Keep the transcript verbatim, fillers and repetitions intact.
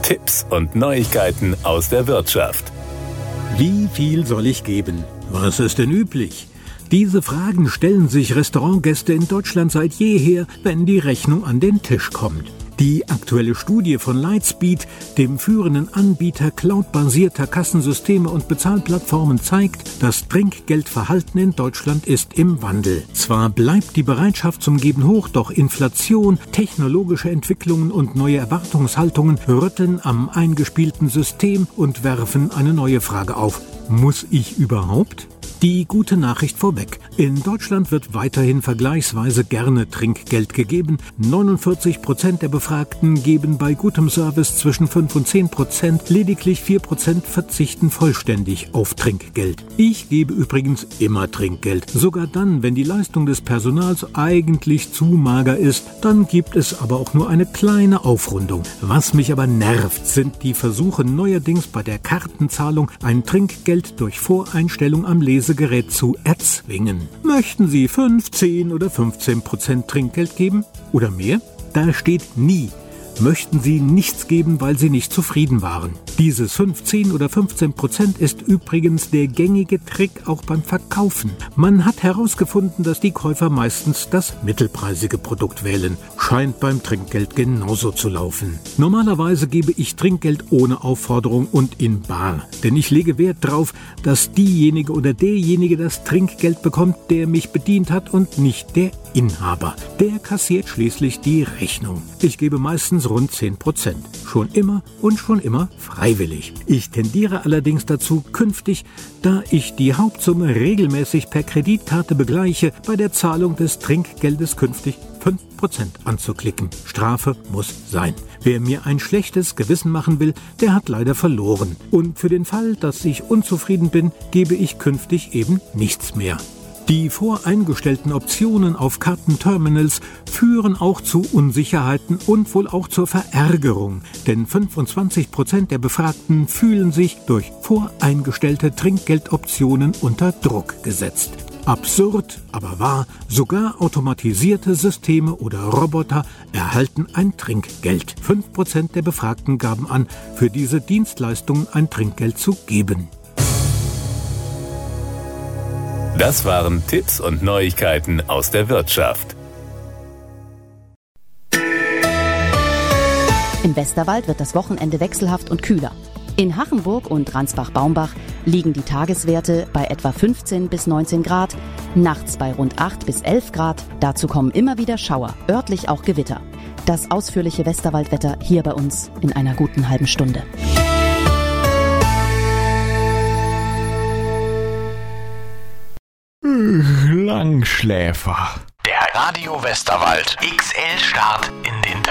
Tipps und Neuigkeiten aus der Wirtschaft. Wie viel soll ich geben? Was ist denn üblich? Diese Fragen stellen sich Restaurantgäste in Deutschland seit jeher, wenn die Rechnung an den Tisch kommt. Die aktuelle Studie von Lightspeed, dem führenden Anbieter cloudbasierter Kassensysteme und Bezahlplattformen, zeigt, das Trinkgeldverhalten in Deutschland ist im Wandel. Zwar bleibt die Bereitschaft zum Geben hoch, doch Inflation, technologische Entwicklungen und neue Erwartungshaltungen rütteln am eingespielten System und werfen eine neue Frage auf. Muss ich überhaupt? Die gute Nachricht vorweg. In Deutschland wird weiterhin vergleichsweise gerne Trinkgeld gegeben. neunundvierzig Prozent der Befragten geben bei gutem Service zwischen fünf und zehn Prozent. Lediglich vier Prozent verzichten vollständig auf Trinkgeld. Ich gebe übrigens immer Trinkgeld. Sogar dann, wenn die Leistung des Personals eigentlich zu mager ist. Dann gibt es aber auch nur eine kleine Aufrundung. Was mich aber nervt, sind die Versuche neuerdings bei der Kartenzahlung ein Trinkgeld durch Voreinstellung am Lesegerät zu erzwingen. Möchten Sie fünf, zehn oder fünfzehn Prozent Trinkgeld geben? Oder mehr? Da steht nie. Möchten Sie nichts geben, weil Sie nicht zufrieden waren. Dieses fünf, zehn oder fünfzehn Prozent ist übrigens der gängige Trick auch beim Verkaufen. Man hat herausgefunden, dass die Käufer meistens das mittelpreisige Produkt wählen. Scheint beim Trinkgeld genauso zu laufen. Normalerweise gebe ich Trinkgeld ohne Aufforderung und in bar. Denn ich lege Wert darauf, dass diejenige oder derjenige das Trinkgeld bekommt, der mich bedient hat und nicht der Inhaber. Der kassiert schließlich die Rechnung. Ich gebe meistens rund zehn Prozent. Schon immer und schon immer freiwillig. Ich tendiere allerdings dazu, künftig, da ich die Hauptsumme regelmäßig per Kreditkarte begleiche, bei der Zahlung des Trinkgeldes künftig fünf Prozent anzuklicken. Strafe muss sein. Wer mir ein schlechtes Gewissen machen will, der hat leider verloren. Und für den Fall, dass ich unzufrieden bin, gebe ich künftig eben nichts mehr. Die voreingestellten Optionen auf Kartenterminals führen auch zu Unsicherheiten und wohl auch zur Verärgerung, denn fünfundzwanzig Prozent der Befragten fühlen sich durch voreingestellte Trinkgeldoptionen unter Druck gesetzt. Absurd, aber wahr, sogar automatisierte Systeme oder Roboter erhalten ein Trinkgeld. fünf Prozent der Befragten gaben an, für diese Dienstleistungen ein Trinkgeld zu geben. Das waren Tipps und Neuigkeiten aus der Wirtschaft. Im Westerwald wird das Wochenende wechselhaft und kühler. In Hachenburg und Ransbach-Baumbach liegen die Tageswerte bei etwa fünfzehn bis neunzehn Grad, nachts bei rund acht bis elf Grad. Dazu kommen immer wieder Schauer, örtlich auch Gewitter. Das ausführliche Westerwaldwetter hier bei uns in einer guten halben Stunde. Langschläfer. Der Radio Westerwald X L-Start in den Tag.